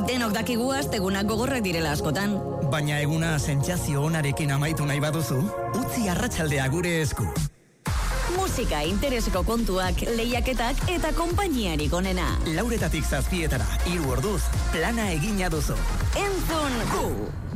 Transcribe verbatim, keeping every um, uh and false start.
Denok dakigu astegunak gogorrak direla askotan. Baina eguna sentsazio onarekin amaitu nahi baduzu, utzi arratsaldea gure esku. Musika, intereseko kontuak, lehiaketak eta konpainiarik onena. Lauretatik zazpietara, hiru orduz, plana egina duzu. Entzun gu!